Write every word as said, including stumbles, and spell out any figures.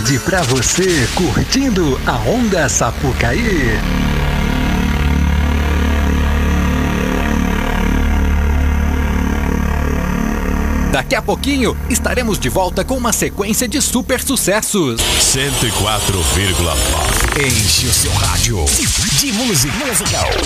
tarde pra você, curtindo a Onda Sapucaí. Daqui a pouquinho estaremos de volta com uma sequência de super sucessos. cento e quatro vírgula nove. Enche o seu rádio de música musical.